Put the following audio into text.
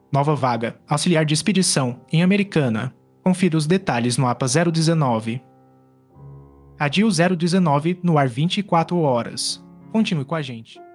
Nova vaga, auxiliar de expedição, em Americana. Confira os detalhes no APA 019. ADIL 019 no ar 24 horas. Continue com a gente.